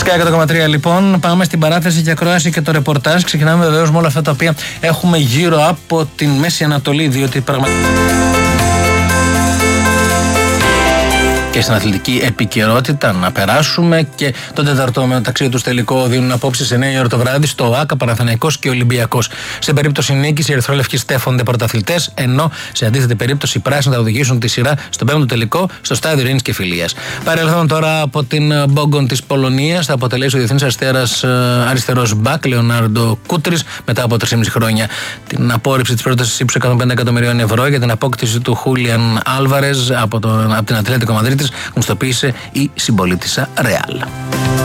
Sky 100,3 λοιπόν. Πάμε στην παράθεση και ακρόαση και το ρεπορτάζ. Ξεκινάμε βεβαίως με όλα αυτά τα οποία έχουμε γύρω από την Μέση Ανατολή, διότι πραγματικά. Και στην αθλητική επικαιρότητα να περάσουμε και τον τέταρτο μεταξύ του τελικό δίνουν απόψε σε 9 η ώρα το βράδυ στο ΟΑΚΑ, Παναθηναϊκός και Ολυμπιακός. Σε περίπτωση νίκης οι ερυθρόλευκοι στέφονται πρωταθλητές, ενώ σε αντίθετη περίπτωση οι πράσινοι θα οδηγήσουν τη σειρά στον πέμπτο τελικό στο στάδιο Ειρήνης και Φιλίας. Παρελθόν τώρα από την Μπόγκον της Πολωνίας θα αποτελέσει ο διεθνής αριστερός μπακ Λεωνάρντο Κούτρις μετά από 3,5 χρόνια. Την απόρριψη της πρότασης ύψους 105 εκατομμυρίων ευρώ για την απόκτηση του Χούλιαν Άλβαρες από την Ατλέτικο Μαδρίτης γνωστοποίησε η συμπολίτισσα Ρεάλ.